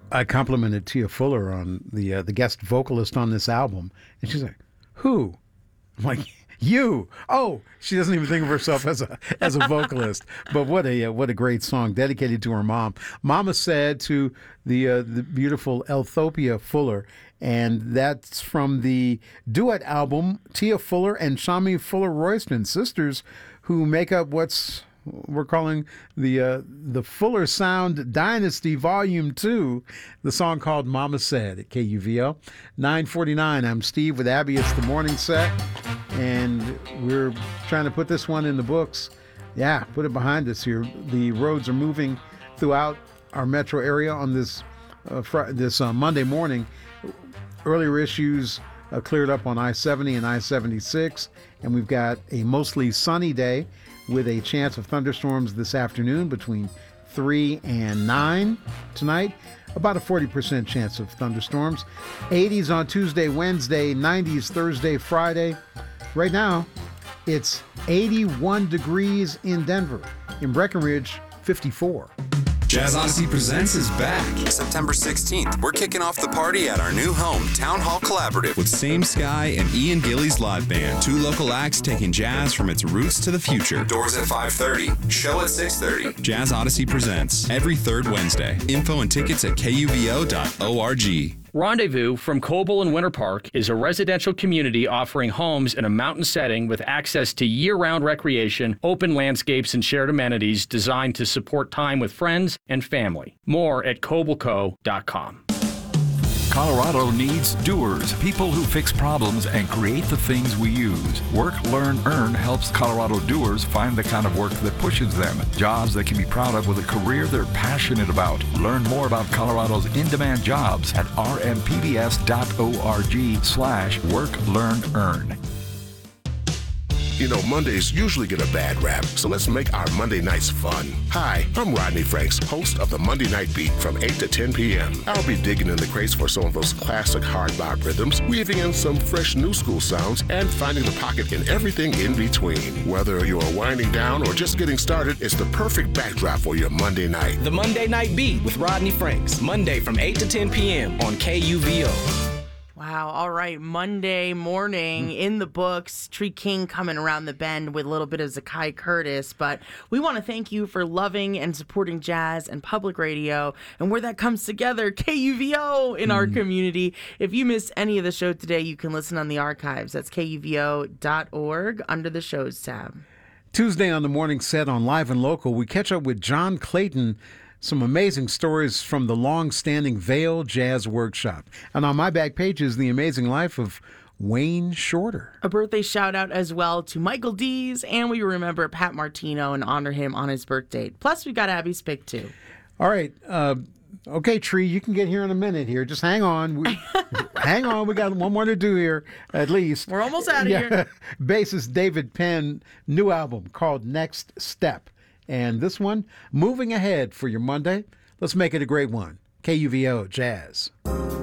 I complimented Tia Fuller on the guest vocalist on this album, and she's like, "Who?" I'm like, "You." Oh, she doesn't even think of herself as a vocalist. But what a great song dedicated to her mom. Mama Said to the beautiful Elthopia Fuller, and that's from the duet album Tia Fuller and Shami Fuller Royston, sisters who make up what's we're calling the Fuller Sound Dynasty Volume 2, the song called Mama Said at KUVO. 9:49, I'm Steve with Abby. It's the morning set, and we're trying to put this one in the books. Yeah, put it behind us here. The roads are moving throughout our metro area on this Monday morning. Earlier issues cleared up on I-70 and I-76, and we've got a mostly sunny day with a chance of thunderstorms this afternoon between 3 and 9 tonight. About a 40% chance of thunderstorms. 80s on Tuesday, Wednesday, 90s Thursday, Friday. Right now, it's 81 degrees in Denver. In Breckenridge, 54. Jazz Odyssey Presents is back. September 16th, we're kicking off the party at our new home, Town Hall Collaborative. With Same Sky and Ian Gillies Live Band. 2 local acts taking jazz from its roots to the future. Doors at 5:30, show at 6:30. Jazz Odyssey Presents every third Wednesday. Info and tickets at kuvo.org. Rendezvous from Coble and Winter Park is a residential community offering homes in a mountain setting with access to year-round recreation, open landscapes, and shared amenities designed to support time with friends and family. More at cobleco.com. Colorado needs doers, people who fix problems and create the things we use. Work, Learn, Earn helps Colorado doers find the kind of work that pushes them, jobs they can be proud of with a career they're passionate about. Learn more about Colorado's in-demand jobs at rmpbs.org/work, learn, earn. You know, Mondays usually get a bad rap, so let's make our Monday nights fun. Hi, I'm Rodney Franks, host of the Monday Night Beat from 8 to 10 p.m. I'll be digging in the crates for some of those classic hard bop rhythms, weaving in some fresh new school sounds, and finding the pocket in everything in between. Whether you're winding down or just getting started, it's the perfect backdrop for your Monday night. The Monday Night Beat with Rodney Franks, Monday from 8 to 10 p.m. on KUVO. Wow. All right. Monday morning in the books. Tree King coming around the bend with a little bit of Zakai Curtis. But we want to thank you for loving and supporting jazz and public radio and where that comes together, KUVO in our community. If you missed any of the show today, you can listen on the archives. That's KUVO.org under the shows tab. Tuesday on the morning set on Live and Local, we catch up with John Clayton. Some amazing stories from the long-standing Vail Jazz Workshop. And on my back page is the amazing life of Wayne Shorter. A birthday shout out as well to Michael Dees, and we remember Pat Martino and honor him on his birthday. Plus, we got Abby's pick too. All right. Okay, Tree, you can get here in a minute here. Just hang on. Hang on. We got one more to do here, at least. We're almost out of here. Bassist David Penn, new album called Next Step. And this one, moving ahead for your Monday. Let's make it a great one. KUVO Jazz.